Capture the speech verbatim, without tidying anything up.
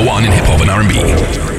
number one in hip hop and R and B.